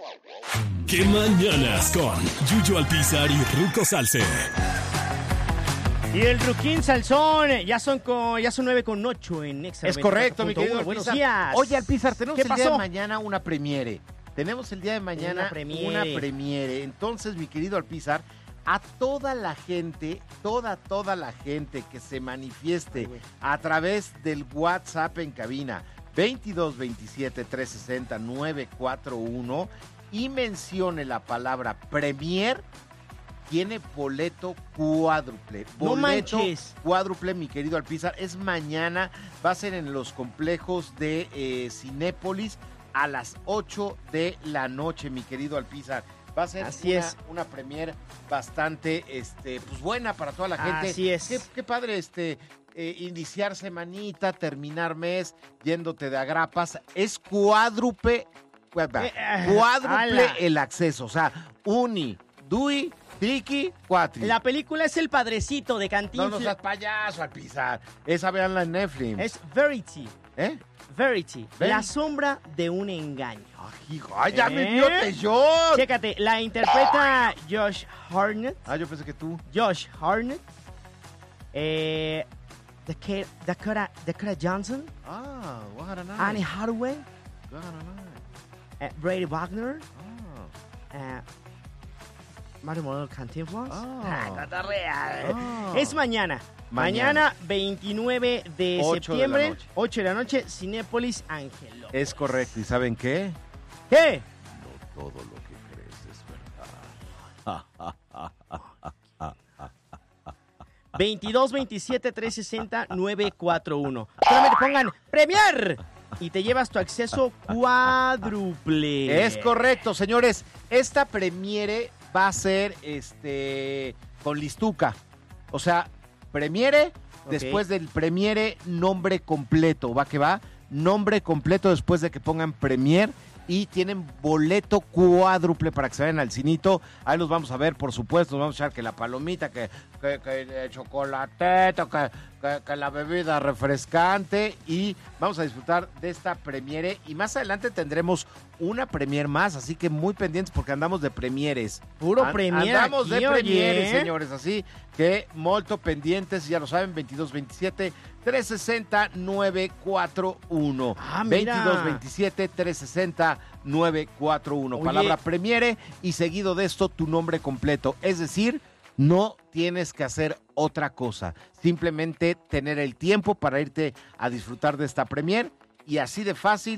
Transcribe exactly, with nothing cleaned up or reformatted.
¡Qué mañanas con Yuyo Alpizar y Ruco Salce! Y el Ruquín Salsón, ya son con, ya son nueve con ocho en Nexa. Es correcto, mi querido Buenos Alpizar. días. Oye, Alpizar, tenemos ¿Qué el pasó? día de mañana una premiere. Tenemos el día de mañana Una premiere. una premiere. Entonces, mi querido Alpizar, a toda la gente, toda, toda la gente que se manifieste a través del WhatsApp en cabina veintidós veintisiete trescientos sesenta novecientos cuarenta y uno y mencione la palabra premier, tiene boleto cuádruple. No Boleto manches. cuádruple, mi querido Alpizar. Es mañana, va a ser en los complejos de eh, Cinépolis a las ocho de la noche, mi querido Alpizar. Va a ser Así una, es. una premier bastante este, pues buena para toda la gente. Así es. Qué, qué padre este, eh, iniciar semanita, terminar mes, yéndote de agrapas. Es cuádruple, Eh, cuádruple ala. el acceso. O sea, uni, dui, triqui, cuatri. La película es El Padrecito de No, Cantinflas. no seas payaso, Alpizar. Esa veanla en Netflix. Es Verity. ¿Eh? Verity. Ven. La sombra de un engaño. Ay, hijo. Ay, ya me ¿Eh? dio tellón. Chécate, la interpreta Josh Hartnett. Ah, yo pensé que tú. Josh Hartnett. Eh, Dakota, Dakota, Dakota Johnson. Ah, what a night. Annie Hathaway. What a night. eh, Brady Wagner. Ah. eh, Mario Modelo Cantinflas. Ah. Ah, cotorrea. Ah. Es mañana. Mañana. Mañana, veintinueve de Ocho de la septiembre, noche. ocho de la noche, Cinépolis Ángelo. Es correcto. ¿Y saben qué? ¿Qué? No todo lo que crees es verdad. veintidós veintisiete trescientos sesenta novecientos cuarenta y uno. Solamente pongan Premier y te llevas tu acceso cuádruple. Es correcto, señores. Esta premiere va a ser este con listuca. O sea, premiere, Ok. después del premiere, nombre completo. ¿Va que va? Nombre completo después de que pongan premier. Y tienen boleto cuádruple para que se vayan al cinito. Ahí los vamos a ver, por supuesto. Nos vamos a echar que la palomita, que, que, que el chocolatito, que, que, que la bebida refrescante. Y vamos a disfrutar de esta premiere. Y más adelante tendremos una premier más. Así que muy pendientes porque andamos de premieres. Puro An- premier Andamos aquí, de oye, premieres, ¿eh? señores. Así que molto pendientes. Ya lo saben, veintidós veintisiete trescientos sesenta novecientos cuarenta y uno. Ah, mira. veintidós veintisiete trescientos sesenta novecientos cuarenta y uno. Oye. Palabra premiere y seguido de esto tu nombre completo. Es decir, no tienes que hacer otra cosa. Simplemente tener el tiempo para irte a disfrutar de esta premier y así de fácil